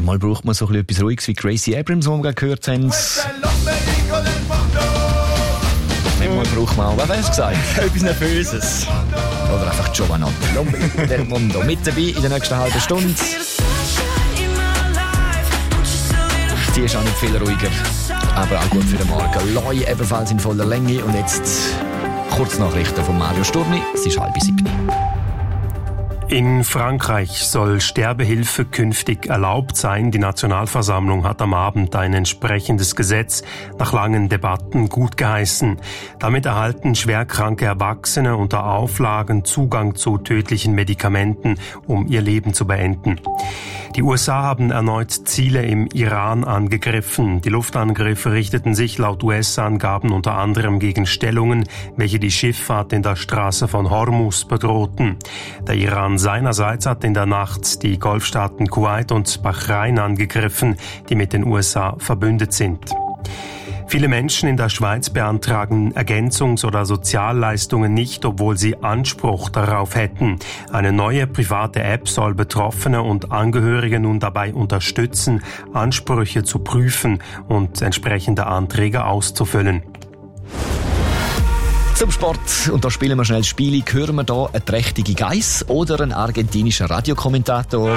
Mal braucht man so etwas Ruhiges wie Gracie Abrams, wo wir gerade gehört haben. Mal braucht man auch, wer weiß gesagt? Etwas Nervöses. Oder einfach Giovanna del Mondo. Mit dabei in der nächsten halben Stunde. Die ist auch nicht viel ruhiger, aber auch gut für den Morgen. Loi ebenfalls in voller Länge. Und jetzt Kurznachrichten von Mario Sturmi. Es ist 6:30. In Frankreich soll Sterbehilfe künftig erlaubt sein. Die Nationalversammlung hat am Abend ein entsprechendes Gesetz nach langen Debatten gutgeheißen. Damit erhalten schwerkranke Erwachsene unter Auflagen Zugang zu tödlichen Medikamenten, um ihr Leben zu beenden. Die USA haben erneut Ziele im Iran angegriffen. Die Luftangriffe richteten sich laut US-Angaben unter anderem gegen Stellungen, welche die Schifffahrt in der Straße von Hormuz bedrohten. Der Iran seinerseits hat in der Nacht die Golfstaaten Kuwait und Bahrain angegriffen, die mit den USA verbündet sind. Viele Menschen in der Schweiz beantragen Ergänzungs- oder Sozialleistungen nicht, obwohl sie Anspruch darauf hätten. Eine neue private App soll Betroffene und Angehörige nun dabei unterstützen, Ansprüche zu prüfen und entsprechende Anträge auszufüllen. Zum Sport, und da spielen wir schnell Spiele. Hören wir hier eine trächtige Geiss oder einen argentinischen Radiokommentator?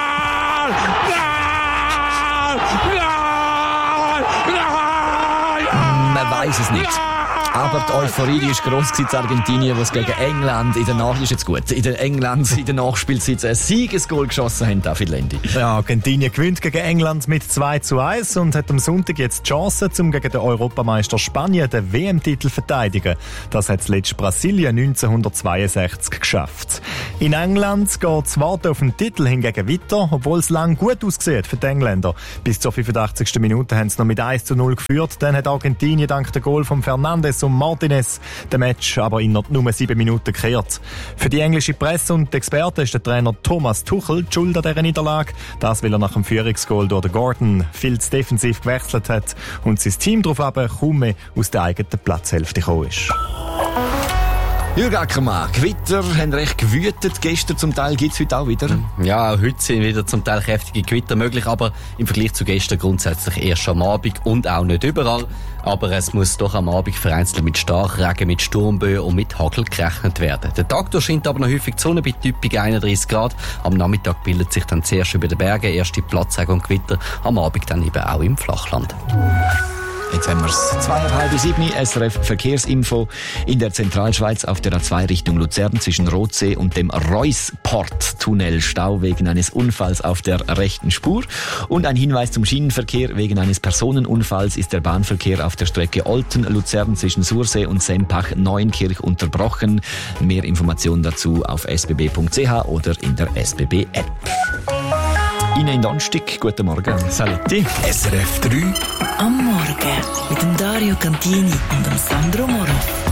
Man weiß es nicht. Aber die Euphorie die ist gross in Argentinien, wo es gegen England in der Nachspielzeit ein Siegesgoal geschossen haben, David Lendi. Ja, Argentinien gewinnt gegen England mit 2:1 und hat am Sonntag jetzt die Chance, um gegen den Europameister Spanien den WM-Titel zu verteidigen. Das hat zuletzt Brasilien 1962 geschafft. In England geht das Warten auf den Titel hingegen weiter, obwohl es lang gut aussieht für die Engländer. Bis zur 85. Minute haben sie noch mit 1:0 geführt. Dann hat Argentinien dank dem Goal von Fernandes und Martinez den Match aber in nur 7 Minuten gekehrt. Für die englische Presse und die Experten ist der Trainer Thomas Tuchel die Schuld an dieser Niederlage. Das, weil er nach dem Führungsgoal durch den Gordon viel zu defensiv gewechselt hat und sein Team darauf kaum mehr aus der eigenen Platzhälfte gekommen ist. Jürgen Ackermann, Gewitter haben recht gewütet. Gestern zum Teil gibt es heute auch wieder. Ja, heute sind wieder zum Teil kräftige Gewitter möglich, aber im Vergleich zu gestern grundsätzlich erst am Abend und auch nicht überall. Aber es muss doch am Abend vereinzelt mit Starkregen, mit Sturmböen und mit Hagel gerechnet werden. Der Tag scheint aber noch häufig die Sonne bei typisch 31 Grad. Am Nachmittag bildet sich dann zuerst über den Bergen erste Platzregen und Gewitter, am Abend dann eben auch im Flachland. Jetzt haben wir es 6:30, SRF Verkehrsinfo. In der Zentralschweiz auf der A2 Richtung Luzern zwischen Rotsee und dem Reusport-Tunnel Stau wegen eines Unfalls auf der rechten Spur. Und ein Hinweis zum Schienenverkehr. Wegen eines Personenunfalls ist der Bahnverkehr auf der Strecke Olten-Luzern zwischen Sursee und Sempach-Neuenkirch unterbrochen. Mehr Informationen dazu auf sbb.ch oder in der SBB-App. Ihnen in Donnerstag, guten Morgen. Saletti. SRF 3 am Morgen mit dem Dario Cantini und dem Sandro Moro.